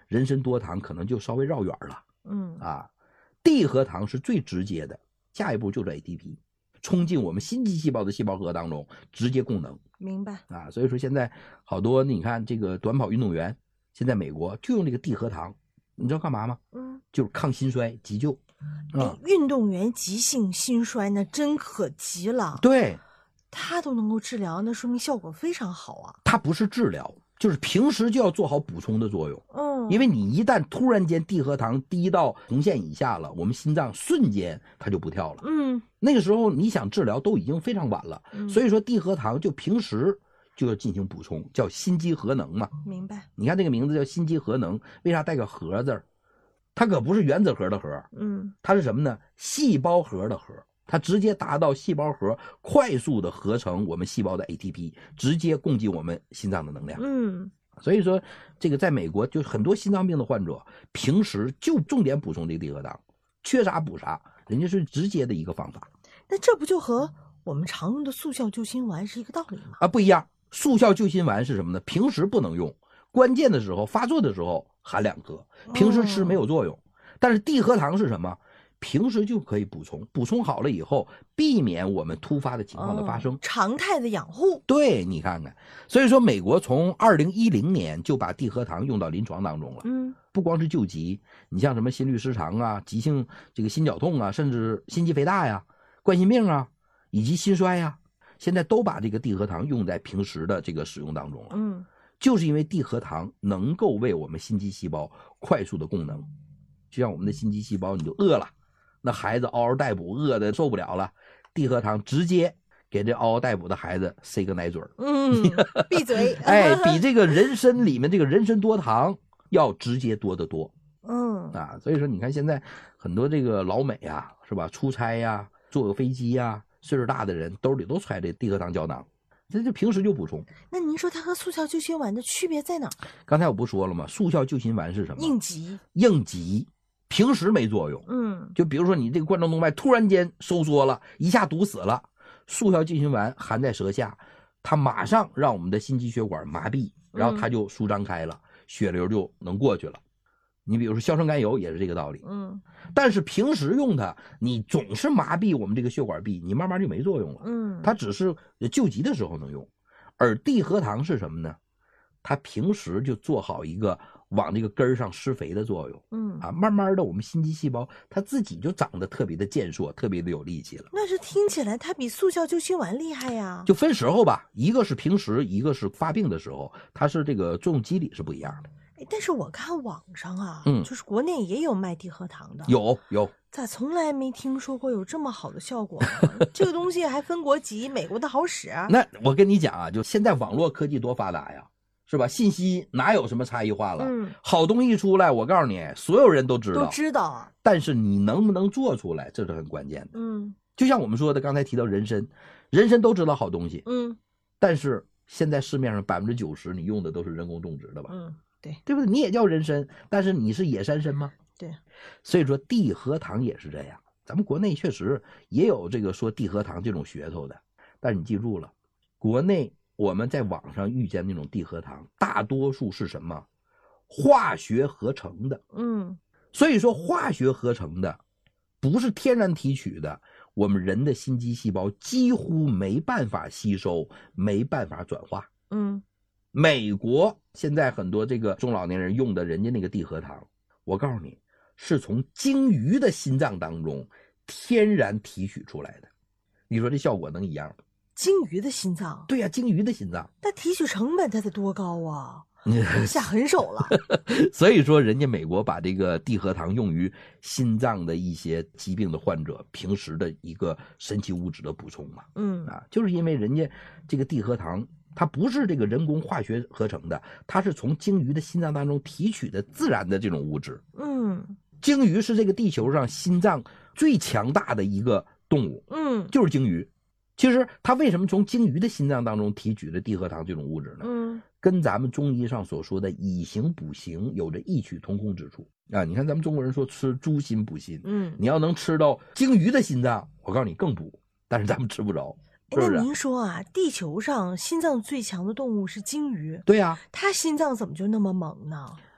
人参多糖可能就稍微绕远了。地核糖是最直接的，下一步就是 ATP， 冲进我们心肌细胞的细胞核当中，直接供能。 明白所以说现在好多你看这个短跑运动员，现在美国就用这个地核糖，你知道干嘛吗？就是抗心衰急救。 运动员急性心衰那真可急了。 对， 他都能够治疗，那说明效果非常好啊。 它不是治疗，就是平时就要做好补充的作用。因为你一旦突然间地核糖低到红线以下了，我们心脏瞬间它就不跳了。那个时候你想治疗都已经非常晚了。所以说地核糖就平时就要进行补充，叫心肌核能嘛。 明白。 你看这个名字叫心肌核能，为啥带个核字儿？它可不是原子核的核，它是什么呢？细胞核的核，它直接达到细胞核，快速的合成我们细胞的 ATP， 直接供给我们心脏的能量。所以说这个在美国就很多心脏病的患者平时就重点补充这个地核糖，缺啥补啥，人家是直接的一个方法。 那这不就和我们常用的速效救心丸是一个道理吗？ 不一样。速效救心丸是什么呢？平时不能用，关键的时候发作的时候含2颗，平时吃没有作用。但是地核糖是什么？平时就可以补充，补充好了以后避免我们突发的情况的发生， 常态的养护。 对，你看看，所以说美国从2010年就把地核糖用到临床当中了。不光是救急，你像什么心律失常啊、急性这个心绞痛啊，甚至心肌肥大呀、冠心病啊，以及心衰呀，现在都把这个地核糖用在平时的这个使用当中了。就是因为地核糖能够为我们心肌细胞快速的供能。就像我们的心肌细胞，你就饿了，那孩子嗷嗷待哺，饿的受不了了，地核糖直接给这嗷嗷待哺的孩子塞个奶嘴。 闭嘴。 比这个人参里面这个人参多糖要直接多得多。所以说你看现在很多这个老美啊，是吧？出差呀，坐个飞机呀，岁数大的人兜里都揣这地核糖胶囊，这就平时就补充。 那您说它和速效救心丸的区别在哪儿？ 刚才我不说了吗？速效救心丸是什么？ 应急， 平时没作用。就比如说你这个冠状动脉突然间收缩了，一下堵死了，速效救心丸含在舌下，它马上让我们的心肌血管麻痹，然后它就舒张开了，血流就能过去了。你比如说硝酸甘油也是这个道理。但是平时用它，你总是麻痹我们这个血管壁，你慢慢就没作用了。它只是救急的时候能用。而地核糖是什么呢？它平时就做好一个往这个根上施肥的作用。慢慢的我们心肌细胞它自己就长得特别的健硕，特别的有力气了。 那是听起来它比速效救心丸厉害呀。 就分时候吧，一个是平时，一个是发病的时候，它是这个作用机理是不一样的。 但是我看网上啊，就是国内也有卖地核糖的。 有， 咋从来没听说过有这么好的效果呢？这个东西还分国籍，美国的好使啊。 那我跟你讲啊，就现在网络科技多发达呀，是吧？信息哪有什么差异化了？好东西出来，我告诉你，所有人都知道。但是你能不能做出来，这是很关键的。就像我们说的，刚才提到人参都知道好东西。但是现在市面上90%你用的都是人工种植的吧？对不对？你也叫人参，但是你是野山参吗？ 对。 所以说地核糖也是这样，咱们国内确实也有这个说地核糖这种噱头的，但是你记住了，国内我们在网上遇见那种地核糖，大多数是什么？化学合成的。所以说化学合成的不是天然提取的，我们人的心肌细胞几乎没办法吸收，没办法转化。美国现在很多这个中老年人用的人家那个地核糖，我告诉你是从鲸鱼的心脏当中天然提取出来的，你说这效果能一样吗？ 鲸鱼的心脏？ 对呀，鲸鱼的心脏， 那提取成本它得多高啊？下狠手了。 所以说人家美国把这个地核糖用于心脏的一些疾病的患者平时的一个神奇物质的补充嘛。就是因为人家这个地核糖它不是这个人工化学合成的，它是从鲸鱼的心脏当中提取的自然的这种物质。鲸鱼是这个地球上心脏最强大的一个动物。就是鲸鱼。其实它为什么从鲸鱼的心脏当中提取的地核糖这种物质呢？跟咱们中医上所说的以形补形有着异曲同工之处啊！你看咱们中国人说吃猪心补心，你要能吃到鲸鱼的心脏，我告诉你更补，但是咱们吃不着。 那您说啊，地球上心脏最强的动物是鲸鱼？ 对呀。 它心脏怎么就那么猛呢？